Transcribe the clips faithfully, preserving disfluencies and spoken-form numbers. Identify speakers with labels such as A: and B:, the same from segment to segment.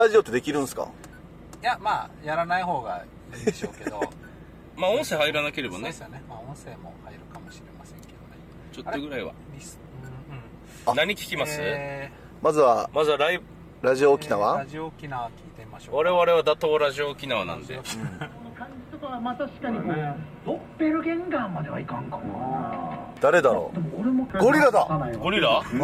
A: ラジオってできるんすか？
B: いや、まあやらない方がいいでしょうけど
C: まあ音声入らなければね。
B: そうですよね。まあ音声も入るかもしれませんけどね。
C: ちょっとぐらいは。
B: リス
C: うんうん、何聞きます？
B: え
A: ー、まずは
C: まずはライブ
A: ラジオ沖縄、
B: えー、ラジオ沖縄聞いてみましょう。
C: 我々は打倒ラジオ沖縄なんで、うん、
D: まあ確かにこうドッペルゲンガーまではいかんかな。
A: 誰だろう。ゴリラだ。
C: ゴリラ？
A: うん。
D: ド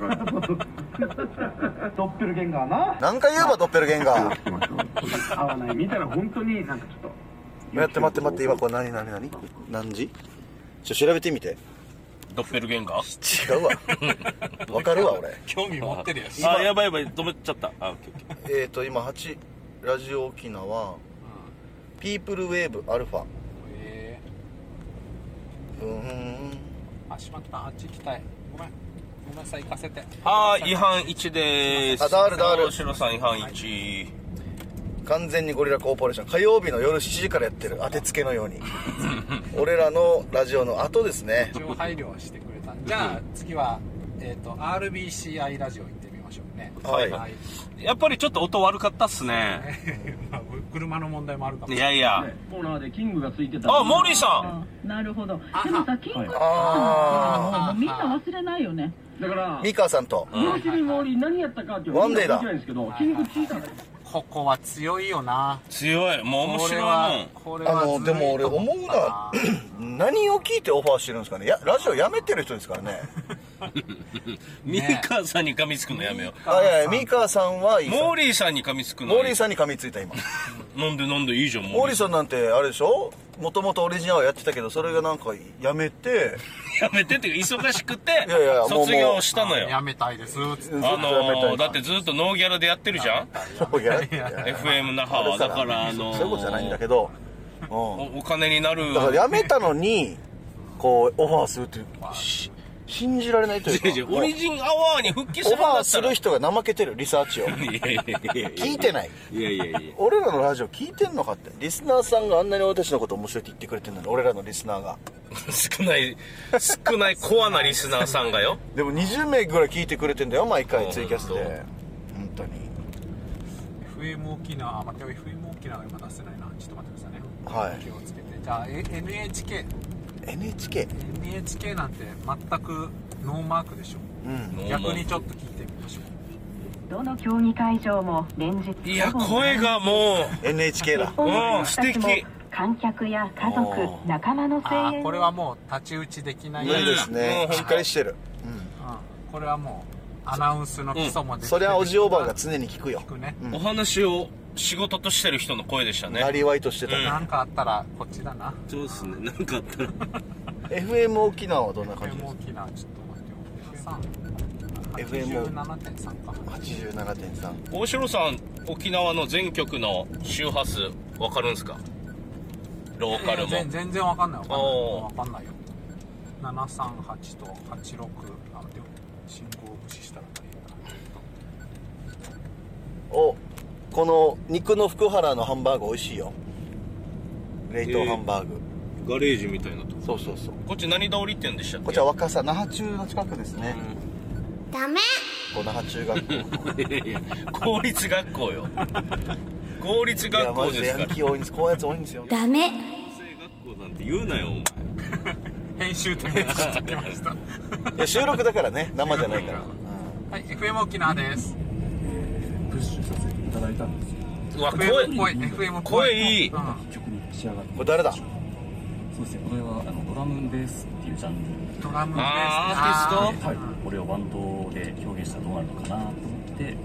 D: ッペルゲンガーな。
A: 何回言えばドッペルゲンガー。
D: 合わない見たら本当になんかちょっと。
A: 待って待って待って、今これ何何何何時？ちょ調べてみて。
C: ドッペルゲンガー？
A: 違うわ。わかるわ俺。
B: 興味持ってるやつ。
C: あ、やばいやばい、止めちゃった。あ、オッケーオッケー。
A: えーと今はちラジオ沖縄、うん、ピープルウェーブアルファ。
B: え
A: ー、うーん。
B: あ、しまった。あっち行きたい。ごめん。ごめんなさい、行かせて。
C: はい、違反いちでーす。
A: あ、ダールダール。
C: 大城さん違反いち。
A: 完全にゴリラコーポレーション。火曜日の夜しちじからやってる。当てつけのように。俺らのラジオの後ですね。
B: 一応配慮はしてくれた。じゃあ次は、えっと、アールビーシーアイ ラジオ行ってみましょうね。
A: はい。
B: はい、
C: やっぱりちょっと音悪かったっすね。
B: まあ、車の問題もあるかも。
C: いやいや。
D: コーナーでキングがついてた。
C: あ、モーリーさ
E: ん。なるほど。でもさ、キング
A: あ
E: ーみんな忘れないよね。
D: だから
A: ミカさんと。
D: 両親モーリー何やったかっていう
A: ワンデーだ。
D: んですけど、キング聞いたの。
B: ここは強いよな。
C: 強い。もう面白いもん。
B: これは
A: あのでも俺思うのは何を聞いてオファーしてるんですかね。やラジオやめてる人ですからね。
C: ミーカーさんに噛みつくのやめよう。
A: あ、いやいや、ミーカーさんはいい。
C: モーリーさんに噛みつくの。
A: モーリーさんに噛みついた今。
C: なんでなんでいいじゃん。
A: モーリーさんなんてあれでしょ。もともとオリジナルはやってたけど、それがなんかやめて。
C: やめてっていうか忙しくて
A: いやいや
C: 卒業したのよ。
B: やめたいです。
C: あのー、だってずっとノーギャラでやってるじゃん。
A: そうや。
C: エフエム 那覇はだからあのー、
A: そういうことじゃないんだけど。
C: うん、お, お金になる。
A: だからやめたのにこうオファーするっていう信じられないというか。
C: オリジンアワーに復帰するんだったら。
A: オファーする人が怠けてるリサーチを。
C: いやいやいや
A: 聞いてない。
C: いやいやいや。
A: 俺らのラジオ聞いてんのかって。リスナーさんがあんなに俺たちのこと面白いって言ってくれてんのに、俺らのリスナーが。
C: 少ない少ないコアなリスナーさんがよ。
A: でもにじゅうめいぐらい聞いてくれてんだよ毎回ツイキャスで。本当に。
B: エフエム 沖縄、あ、待って、エフエム 沖縄今出せないな。ちょっと待ってくださいね。
A: はい。
B: 気をつけて。じゃあ エヌエイチケー。
A: エヌエイチケー。
B: エヌエイチケー なんて全くノーマークでしょ。
A: うん。
B: 逆にちょっと聞いてみましょう。
E: どの競技会場も連日。
C: いや声がもう
A: エヌエイチケー だ。
C: うん素敵。
E: 観客や家族、仲間の声援。
B: あ、これはもう太刀打ちできない。
A: 無理ですね。しっかりしてる。
B: うん。うん、これはもうアナウンスの基礎もできてる、
A: うん、それはおじおばあが常に聞くよ。
B: 聞くね。
C: うん、お話を仕事としてる人の声でしたね。
A: なりわいとしてたね。
B: なん、うん、かあったらこっちだな。
C: そうですね。なんかあったら。
A: エフエム 沖縄はどんな感じですか？
B: エフエム 沖縄ちょっと待ってよ。エフエム
A: エフエム
B: はちじゅうななてんさんか。
A: はちじゅうななてんさん。
C: 大城さん、沖縄の全局の周波数わかるんですか？ローカルも。
B: 全全然わかんないわかんない。わかんないよ。ななさんはちとはちろくなんてよ。信号無視したら大変だ。
A: お、この肉の福原のハンバーグ美味しいよ。冷凍ハンバーグ。
C: えー、ガレージみたいなとこ。
A: そうそうそう。
C: こっち何通りって言うんでしたっけ？
A: こっちは若狭那覇中の近くですね。
F: うん、ダメ。
A: こ那覇中学校。
C: いやいや公立学校よ。公立学校ですから。
A: いやマジでヤンキー多いんです。こういうやつ多いんですよ。
F: ダメ。
C: 公立学校なんて言うなよお前。
B: 編集点がしてきました。
A: いや収録だからね、生じゃないから。
B: はい、エフエム 沖縄です。
D: プッシュさせていただいたんですよ。
C: うわ、声、
B: 声、エフエム
C: 声いい。
B: うん、
D: 曲に仕上がって。
A: これ誰だ？
G: そうですね、これはあのドラムベースっていうジャンル。
B: ドラムベース。
C: あー、アーティスト？
G: はい、これをバンドで表現したらどうなるのかなと思って、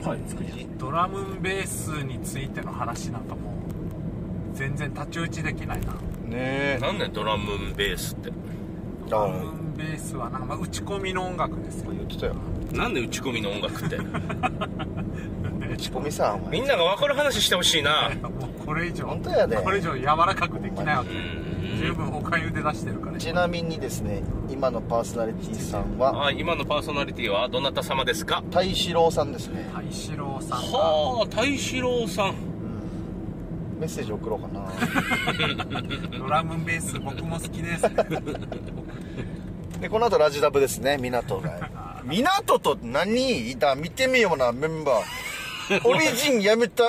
G: はい、作りました。
B: ドラムベースについての話なんかもう全然太刀打ちできないな。
A: ねえ。
C: なんでドラムベースって。
B: ドラムベースはなんかまあ打ち込みの音楽ですよ。
A: 言ってたよ。
C: なんで打ち込みの音楽って。
A: 打ち込みさ、お前。
C: みんなが分かる話してほしいな。
B: もうこれ以上
A: 本当やで。
B: これ以上柔らかくできないわけ。十分おかゆで出してるから。
A: ちなみにですね、今のパーソナリティさんは、
C: はい、今のパーソナリティはどなた様ですか？
A: 太志郎さんですね。
B: 太志郎さんが。
C: はあ、太志郎さん。
A: うん、メッセージ送ろうかな。
B: ドラムベース僕も好きですね。
A: でこの後ラジダブですね。港が港と何いた見てみようなメンバー。 オリジンやめた